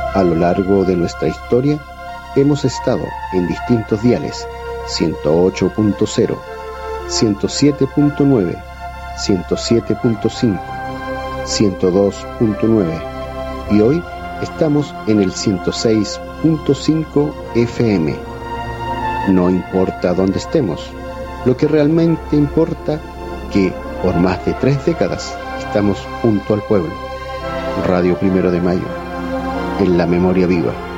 A lo largo de nuestra historia hemos estado en distintos diales: 108.0, 107.9, 107.5, 102.9 y hoy estamos en el 106.5 FM. No importa dónde estemos, lo que realmente importa que por más de 3 décadas estamos junto al pueblo. Radio 1 de Mayo, en la memoria viva.